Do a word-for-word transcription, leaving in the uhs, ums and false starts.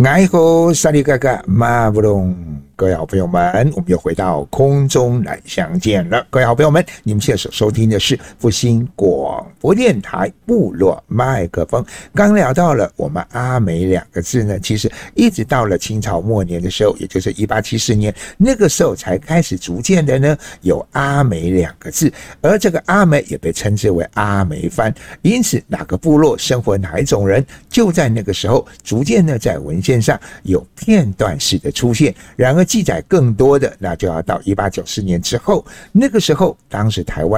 爱好萨利嘎嘎马布隆，各位好朋友们，我们又回到空中来相见了。各位好朋友们，你们现在所收听的是复兴广播电台部落麦克风。刚聊到了我们阿美两个字呢，其实一直到了清朝末年的时候，也就是一八七四年，那个时候才开始逐渐的呢有阿美两个字，而这个阿美也被称之为阿美番。因此，哪个部落生活哪一种人，就在那个时候逐渐呢在文献上有片段式的出现。然而记载更多的，那就要到一八九四年之后，那个时候当时台湾